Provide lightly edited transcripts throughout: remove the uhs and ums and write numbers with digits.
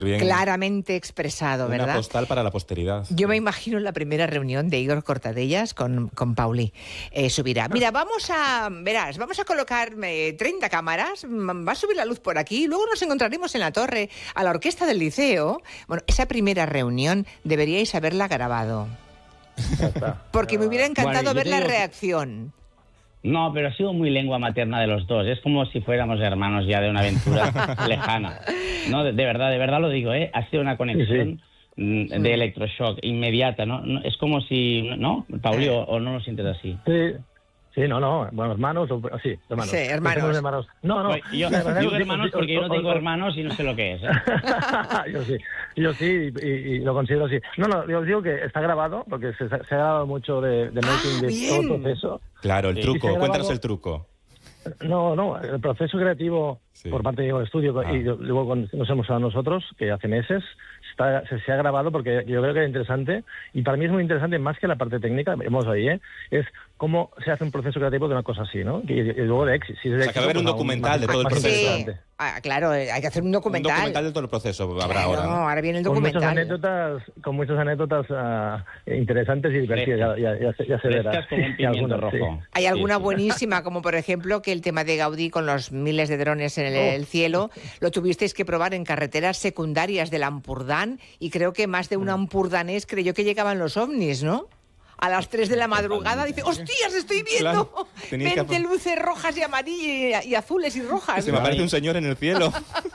Bien. Claramente expresado, ¿verdad? Una postal para la posteridad. Yo me imagino la primera reunión de Igor Cortadellas con Pauli Subirá. Mira, vamos a colocar 30 cámaras, va a subir la luz por aquí, luego nos encontraremos en la torre a la orquesta del liceo. Bueno, esa primera reunión deberíais haberla grabado. Porque me hubiera encantado ver la reacción. No, pero ha sido muy lengua materna de los dos. Es como si fuéramos hermanos ya de una aventura lejana. No, de verdad lo digo, ¿eh? Ha sido una conexión de electroshock inmediata, ¿no? Es como si, ¿no, Pauli, o no lo sientes así? Sí, no, bueno, hermanos, sí, hermanos. Sí, hermanos. No. Yo digo hermanos porque yo no tengo hermanos y no sé lo que es, ¿eh? Yo sí, y lo considero así. No, yo digo que está grabado, porque se ha grabado mucho de making de todo el proceso. Claro, el truco, cuéntanos el truco. No, el proceso creativo por parte del estudio y luego cuando nos hemos a nosotros, que hace meses, se ha grabado porque yo creo que es interesante, y para mí es muy interesante más que la parte técnica, vemos ahí, es cómo se hace un proceso creativo de una cosa así, ¿no? Y luego de éxito. Si es de éxito, que va a haber un documental de todo el proceso. Sí. Claro, hay que hacer un documental. Un documental de todo el proceso habrá ahora. No, ahora viene el documental. Con muchas anécdotas interesantes y divertidas, ya se verá. Como un pimiento rojo. Hay alguna buenísima, como por ejemplo que el tema de Gaudí con los miles de drones en el cielo, lo tuvisteis que probar en carreteras secundarias del Ampurdán, y creo que más de un ampurdanés creyó que llegaban los ovnis, ¿no? A las 3 de la madrugada dice, ¡hostias, estoy viendo! Claro, 20 luces rojas y amarillas y azules y rojas. Se me aparece un señor en el cielo.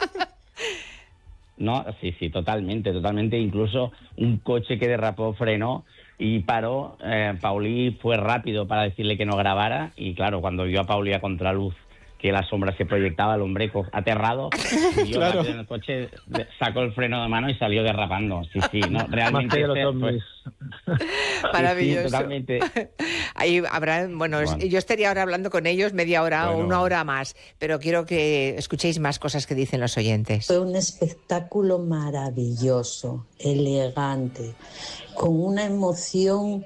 No, sí, totalmente. Incluso un coche que derrapó frenó y paró. Pauli fue rápido para decirle que no grabara, y claro, cuando vio a Pauli a contraluz, que la sombra se proyectaba, el hombre aterrado, y yo rápido en el coche sacó el freno de mano y salió derrapando. Sí, no, realmente maravilloso. Sí, totalmente. Ahí habrá, bueno, yo estaría ahora hablando con ellos media hora o una hora más, pero quiero que escuchéis más cosas que dicen los oyentes. Fue un espectáculo maravilloso, elegante, con una emoción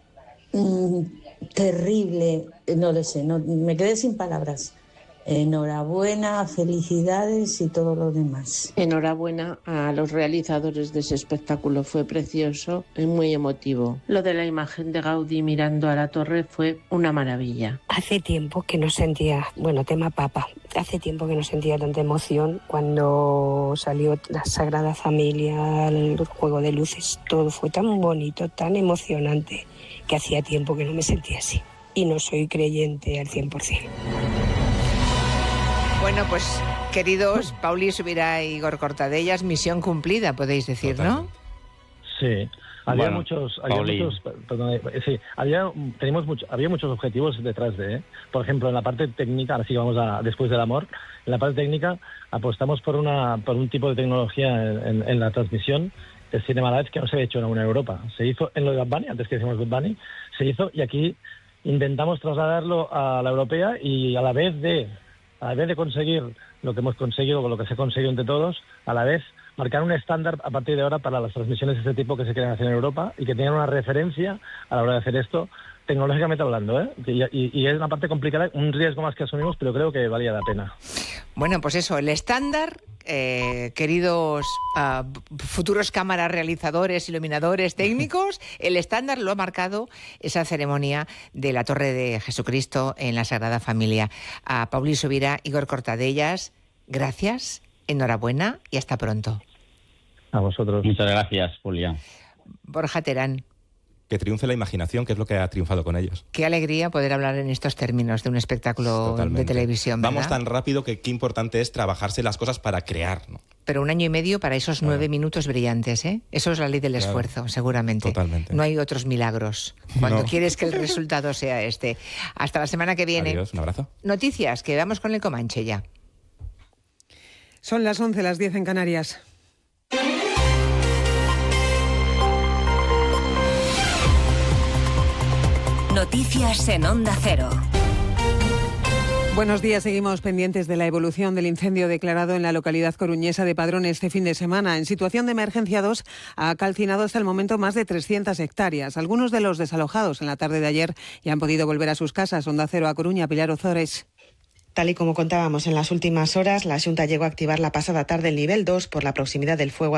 terrible, no lo sé, me quedé sin palabras. Enhorabuena, felicidades y todo lo demás. Enhorabuena a los realizadores de ese espectáculo, fue precioso y muy emotivo. Lo de la imagen de Gaudí mirando a la torre fue una maravilla. Hace tiempo que no sentía, tema Papa, hace tiempo que no sentía tanta emoción cuando salió la Sagrada Familia, el juego de luces, todo fue tan bonito, tan emocionante, que hacía tiempo que no me sentía así. Y no soy creyente al 100%. Bueno, pues, queridos, Pauli Subirá y Igor Cortadellas, misión cumplida, podéis decir, totalmente. ¿no? Sí. Había muchos objetivos detrás de, por ejemplo, en la parte técnica, ahora sí que vamos después del amor, en la parte técnica apostamos por un tipo de tecnología en la transmisión de Cinema Live que no se había hecho en Europa. Se hizo en lo de Bad Bunny, antes que decíamos Bad Bunny, se hizo, y aquí intentamos trasladarlo a la europea, y a la vez de conseguir lo que hemos conseguido, o lo que se ha conseguido entre todos, a la vez marcar un estándar a partir de ahora para las transmisiones de este tipo que se quieren hacer en Europa, y que tengan una referencia a la hora de hacer esto, tecnológicamente hablando, ¿eh? Y es una parte complicada, un riesgo más que asumimos, pero creo que valía la pena. Bueno, pues eso, el estándar, queridos futuros cámaras realizadores, iluminadores, técnicos, el estándar lo ha marcado esa ceremonia de la Torre de Jesucristo en la Sagrada Familia. A Pauli Subirá, Igor Cortadellas, gracias, enhorabuena y hasta pronto. A vosotros. Muchas gracias, Julia. Borja Terán. Que triunfe la imaginación, que es lo que ha triunfado con ellos. Qué alegría poder hablar en estos términos de un espectáculo de televisión, ¿verdad? Vamos tan rápido que qué importante es trabajarse las cosas para crear, ¿no? Pero 1 año y medio para esos 9 minutos brillantes, ¿eh? Eso es la ley del esfuerzo, seguramente. Totalmente. No hay otros milagros cuando quieres que el resultado sea este. Hasta la semana que viene. Adiós, un abrazo. Noticias, que vamos con el Comanche ya. Son las 11, las 10 en Canarias. Noticias en Onda Cero. Buenos días, seguimos pendientes de la evolución del incendio declarado en la localidad coruñesa de Padrón este fin de semana. En situación de emergencia 2 ha calcinado hasta el momento más de 300 hectáreas. Algunos de los desalojados en la tarde de ayer ya han podido volver a sus casas. Onda Cero a Coruña, Pilar Ozores. Tal y como contábamos en las últimas horas, la Xunta llegó a activar la pasada tarde el nivel 2 por la proximidad del fuego